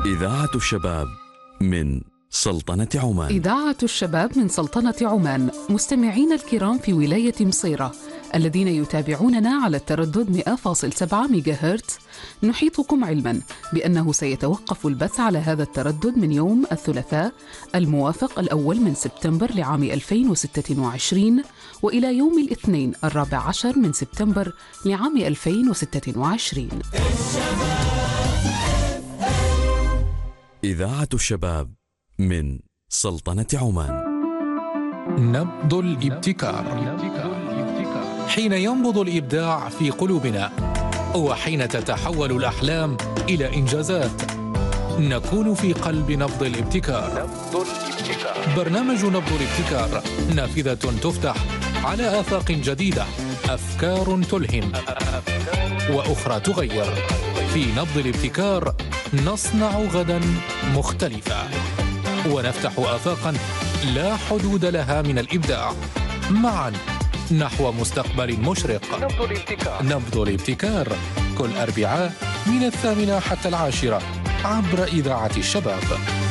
إذاعة الشباب من سلطنة عمان. إذاعة الشباب من سلطنة عمان. مستمعين الكرام في ولاية مصيرة الذين يتابعوننا على التردد 100.7 ميجاهرتز، نحيطكم علما بأنه سيتوقف البث على هذا التردد من يوم الثلاثاء الموافق 1 من سبتمبر لعام 2026 وإلى يوم الاثنين 14 من سبتمبر لعام 2026. إذاعة الشباب من سلطنة عمان. نبض الابتكار. حين ينبض الإبداع في قلوبنا وحين تتحول الأحلام إلى إنجازات نكون في قلب نبض الابتكار. برنامج نبض الابتكار نافذة تفتح على آفاق جديدة، أفكار تلهم وأخرى تغير. في نبض الابتكار نصنع غدا مختلفا ونفتح آفاقا لا حدود لها من الإبداع، معا نحو مستقبل مشرق. نبض الابتكار كل أربعاء من 8 حتى 10 عبر إذاعة الشباب.